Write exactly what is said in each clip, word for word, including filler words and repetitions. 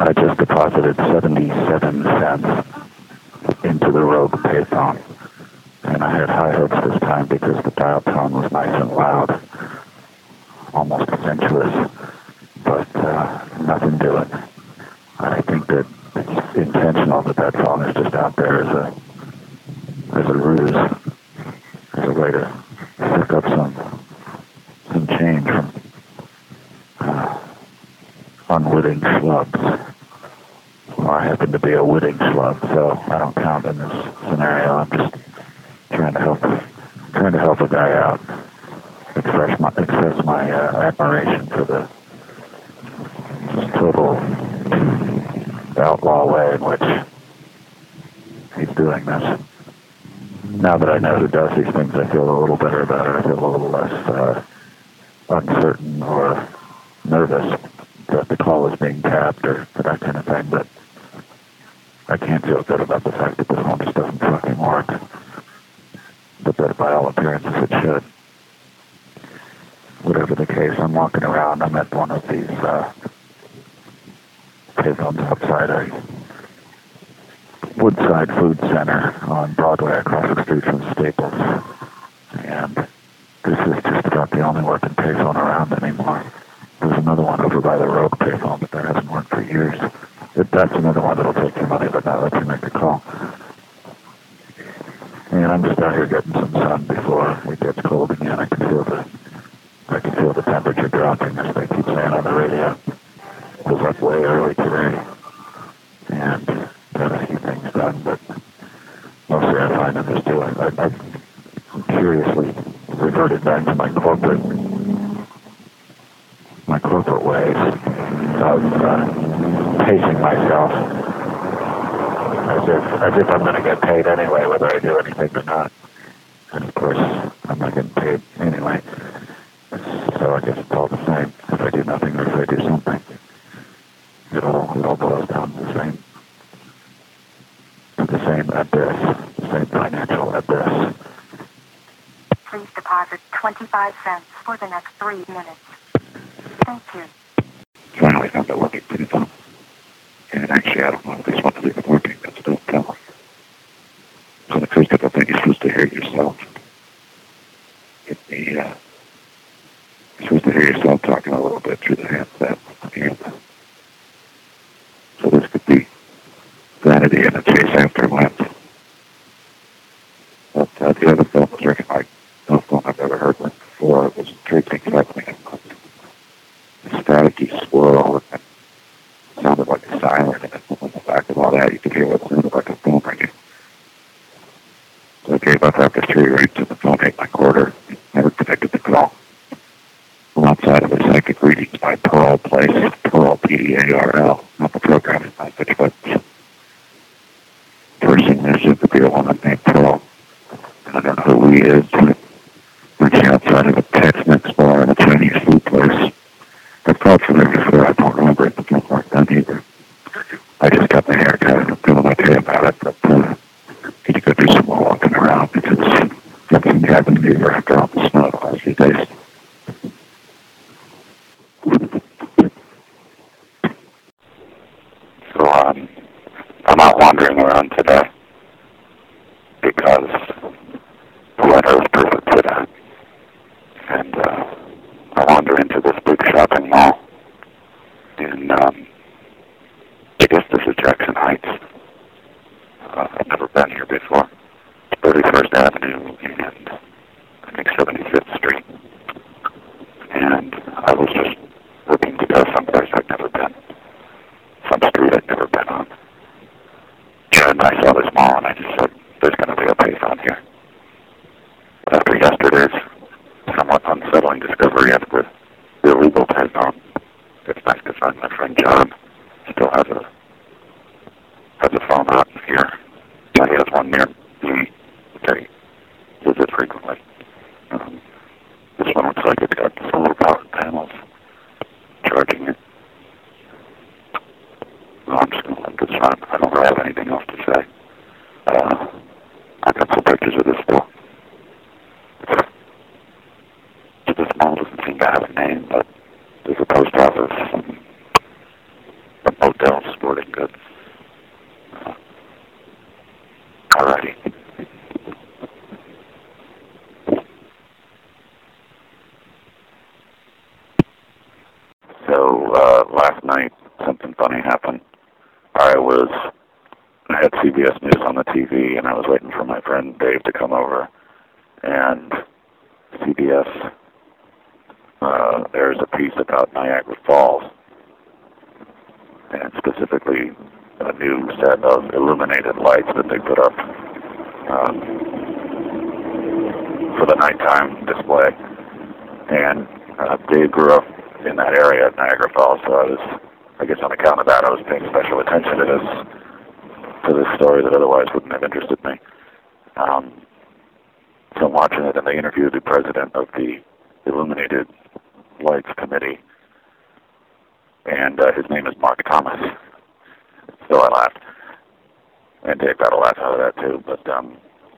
I just deposited seventy-seven cents into the Rogue payphone. And I had high hopes this time because the dial tone was nice and loud, almost sensuous, but uh, nothing doing. I think that it's intentional that that phone is just out there as a as a ruse, as a way to pick up some some change from uh, unwitting schlubs. Well, I happen to be a witting schlub, so I don't count in this scenario. I'm just trying to help, trying to help a guy out, express my express my uh, admiration for the total outlaw way in which he's doing this. Now that I know who does these things, I feel a little better about it. I feel a little less uh, uncertain or nervous that the call is being tapped or that kind of thing, but I can't feel good about the fact that the phone just doesn't fucking work. But that by all appearances it should. Whatever the case, I'm walking around. I'm at one of these uh, payphones outside a Woodside Food Center on Broadway across the street from Staples. And this is just about the only working payphone around anymore. There's another one over by the Rogue payphone, but that hasn't worked for years. That's another one that'll take your money but not let you make the call. And I'm just out here getting some sun before it gets cold again. I can feel the I can feel the temperature dropping, as they keep saying on the radio. It was up way early today, and got a few things done, but mostly I find I'm just doing. I, I curiously reverted back to my corporate my corporate ways of uh, pacing myself as if as if I'm going to get paid anyway, whether I do anything or not. And of course, I'm not getting paid anyway. So I guess it's all the same if I do nothing or if I do something. It all it all boils down to the same to the same abyss, the same financial abyss. Please deposit twenty-five cents for the next three minutes. Thank you. Finally found a working payphone. And actually, I don't know if these ones are even working. That's still telling. So the first couple of things, you're supposed to hear yourself. Get the, uh, you're supposed to hear yourself talking a little bit through the handset. And so this could be vanity and a chase after length. But uh, the other film was working like no film I've ever heard with before. It was three things happening. Staticky swirl, and it sounded like a siren, and on the back of all that, you could hear what sounded like a phone ringing. So I gave up after three rings, and the phone ate my quarter. Never connected the call. Well, outside of the psychic readings by Pearl Place, Pearl, P E A R L, not the programming language, but person is it could be a woman named Pearl. I don't know who he is, but reaching outside of a Tex-Mex bar and a Chinese food place. I've called from there before. I don't remember it. It don't work done either. I just got my hair cut and I'm feeling okay about it, but uh, need to go do some more walking around because nothing happened to me after all the snow the last few days. So um, I'm out wandering around today because the weather is perfect today. And uh, I wander into this big shopping mall in, um, I guess this is Jackson Heights. Uh, I've never been here before. It's thirty-first Avenue and I think seventy-fifth Street. And I was just looking to go someplace I'd never been, some street I'd never been on. And I saw this mall and I just said, there's going to be a payphone here. But after yesterday's somewhat unsettling discovery of the, the illegal payphone, it's nice to find my friend John still has a has a phone out here. And he has one near me that he visits frequently. Um, this one looks like it's got solar powered panels charging it. Well, I'm just going to let this run. I don't really have anything else to say. Uh, I got some pictures of this still. This mall doesn't seem to have a name, but there's a post office, some, some hotels, funny happen. I was, I had C B S News on the T V, and I was waiting for my friend Dave to come over, and C B S, uh, there's a piece about Niagara Falls, and specifically a new set of illuminated lights that they put up um, for the nighttime display. And uh, Dave grew up in that area at Niagara Falls, so I was, I guess on account of that, I was paying special attention to this, to this story that otherwise wouldn't have interested me. Um, so I'm watching it, and they interviewed the president of the Illuminated Lights Committee, and uh, his name is Mark Thomas. So I laughed, and Dave got a laugh out of that too, but um,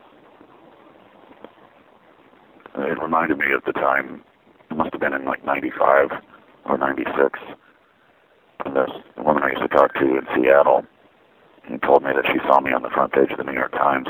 it reminded me of the time. It must have been in like ninety-five or ninety-six. And there's a woman I used to talk to in Seattle, and told me that she saw me on the front page of the New York Times.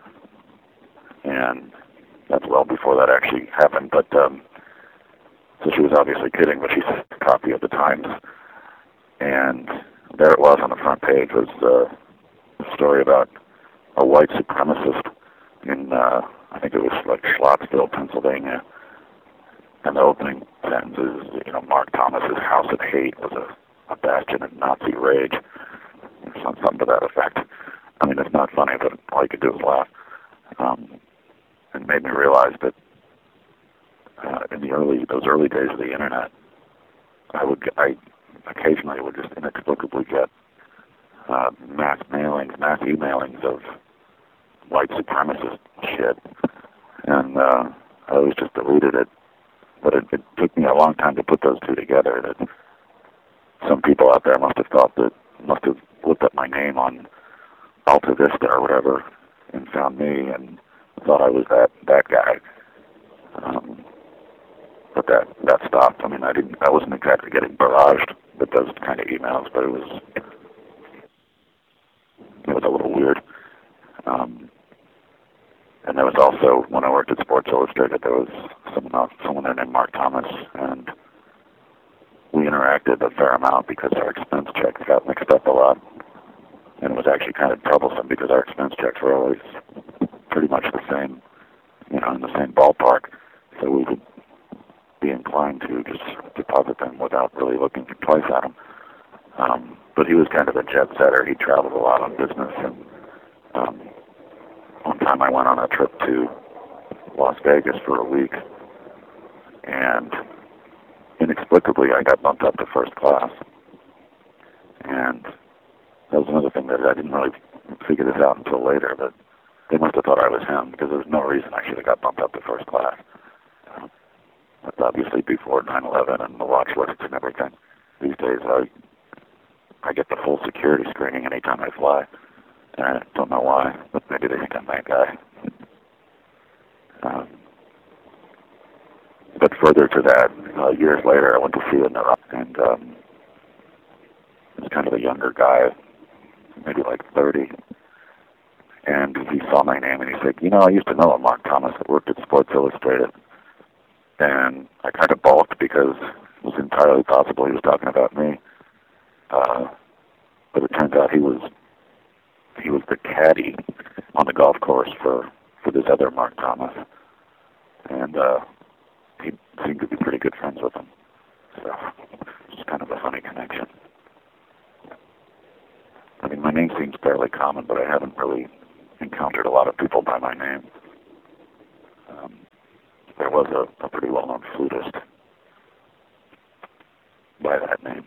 And that's well before that actually happened. But um, so she was obviously kidding, but she sent a copy of the Times. And there it was on the front page, was uh, a story about a white supremacist in, uh, I think it was like Schlottsville, Pennsylvania. And the opening sentence is, you know, Mark Thomas's house of hate was a, a bastion of Nazi rage. Something to that effect. I mean, it's not funny, but all you could do is laugh. Um, it made me realize that uh, in the early, those early days of the internet, I would, get, I occasionally would just inexplicably get uh, mass mailings, mass emailings of white supremacist shit, and uh, I always just deleted it. But it, it took me a long time to put those two together. That some people out there must have thought that, must have looked up my name on Alta Vista or whatever and found me and thought I was that that guy. Um, but that that stopped. I mean, I didn't. I wasn't exactly getting barraged with those kind of emails, but it was it was a little weird. Um, and there was also, when I worked at Sports Illustrated, there was someone someone there named Mark Thomas, and we interacted a fair amount because our expense checks got mixed up a lot. And it was actually kind of troublesome because our expense checks were always pretty much the same, you know, in the same ballpark. So we would be inclined to just deposit them without really looking twice at them. Um, but he was kind of a jet setter. He traveled a lot on business. And um, one time I went on a trip to Las Vegas for a week, and inexplicably I got bumped up to first class. And that was another thing that I didn't really figure this out until later, but they must have thought I was him, because there was no reason I should have got bumped up to first class. Uh, that's obviously before nine eleven and the watch lists and everything. These days I I get the full security screening anytime I fly. And I don't know why, but maybe they think I'm that guy. Um, but further to that, uh, years later I went to see a neurologist, and um, he was kind of a younger guy, maybe like thirty, and he saw my name and he said, you know, I used to know a Mark Thomas that worked at Sports Illustrated. And I kind of balked because it was entirely possible he was talking about me. Uh, but it turns out he was he was the caddy on the golf course for, for this other Mark Thomas. And uh, he seemed to be pretty good friends with him. So it's kind of a funny connection. I mean, my name seems fairly common, but I haven't really encountered a lot of people by my name. Um, there was a, a pretty well-known flutist by that name.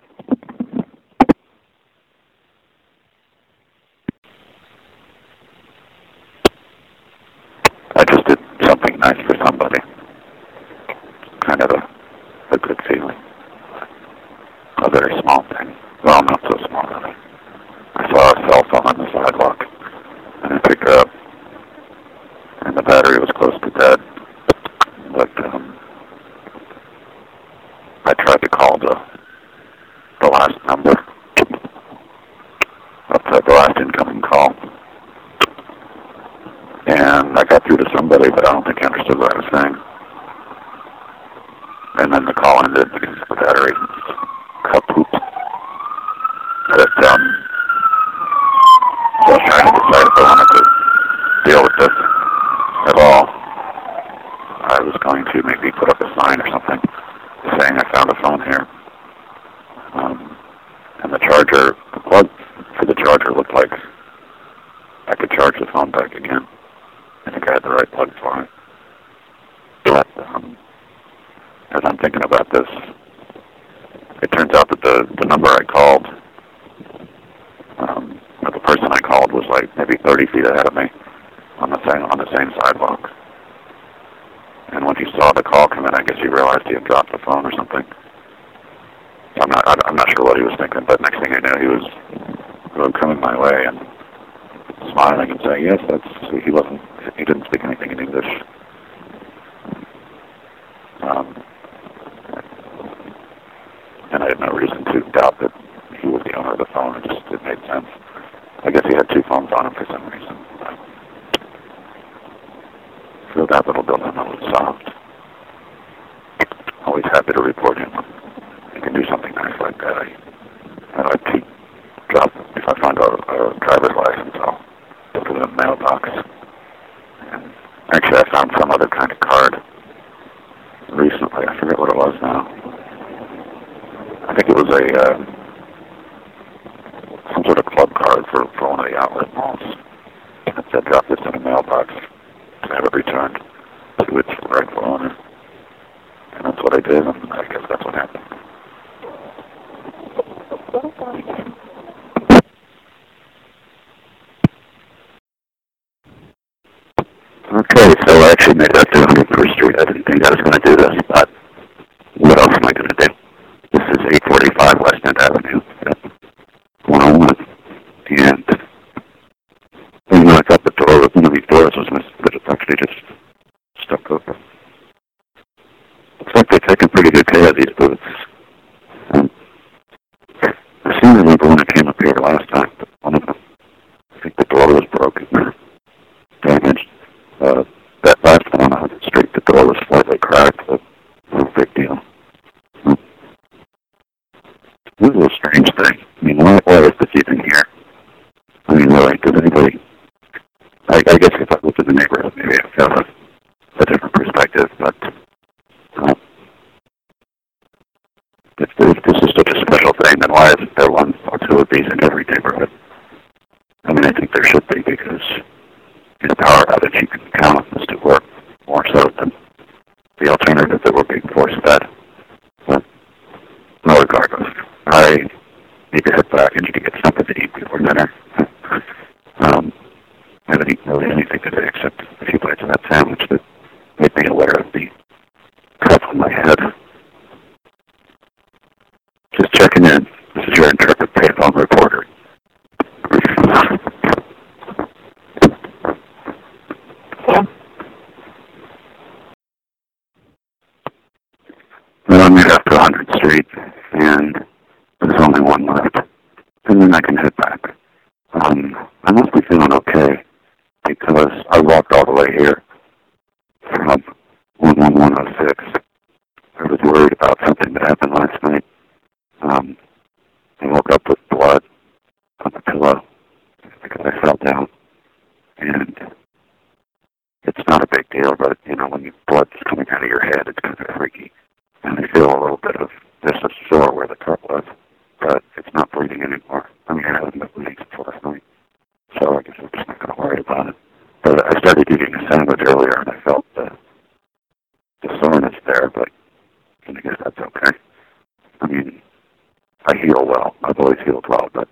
I just did something nice for somebody. Kind of a, a good feeling. A very small thing. Well, not so small, really. I saw a cell phone on the sidewalk, and I picked her up, and the battery was close to dead. But um, I tried to call the the last number, upside the last incoming call, and I got through to somebody, but I don't think I understood what I was saying. And then the call ended because the battery kaput. was like maybe thirty feet ahead of me on the same on the same sidewalk. And when he saw the call come in, I guess he realized he had dropped the phone or something. I'm not I'm not sure what he was thinking, but next thing I knew, he was coming my way and smiling and saying, "Yes, that's." He wasn't. He didn't speak anything in English. Um, and I had no reason to doubt that he was the owner of the phone. It just it made sense. I guess he had two phones on him for some reason. So that little dilemma was solved. Always happy to report him. You can do something nice like that. I, I like to drop, if I find a, a driver's license, I'll put it in a mailbox. And actually, I found some other kind of card recently. I forget what it was now. I think it was a uh, some sort of club card for, for one of the outlet malls. It said, drop this in a mailbox to have it returned to its rightful owner. And that's what I did, and I guess that's what happened. Okay, so I actually made that to one hundred first Street. I didn't think I was going to do this, but what else am I going to do? This is eight forty-five West End Avenue, one oh one. And when I got the door, one of these doors was missing, but it's actually just stuck open. Looks like they're taking pretty good care of these booths. Um, I seem to remember when I came up here last time, but one of them, I think the door was broken or damaged. Uh, that last one on one hundred Street, the door was slightly cracked, but no big deal. Hmm. This is a strange thing. I mean, why, why is this even here? I mean, really, does anybody... I, I guess if I looked at the neighborhood, maybe I'd have a, a different perspective, but... Uh, if, if this is such a special thing, then why isn't there one or two of these in every neighborhood? I mean, I think there should be, because in a power outage, you can count on this to work more so than the alternative that we're being forced fed. But, no, regardless, I need to head back. I need to get something to eat before dinner. um, I haven't eaten really anything today except a few bites of that sandwich that made me aware of the cut on my head. Just checking in. This is your intrepid payphone reporter. Well, I'm right after one hundred Street, and there's only one left. And then I can head back. Um, I must be feeling okay, because I walked all the way here from one one one oh six. I was worried about something that happened last night. Um, I woke up with blood on the pillow because I fell down. And it's not a big deal, but, you know, when your blood's coming out of your head, it's kind of freaky. And I feel a little bit of, there's a sore where the cut was, but it's not bleeding anymore. I mean, I haven't been bleeding since last night, so I guess I'm just not going to worry about it. But I started eating a sandwich earlier, and I felt the, the soreness there, but I guess that's okay. I mean, I heal well. I've always healed well, but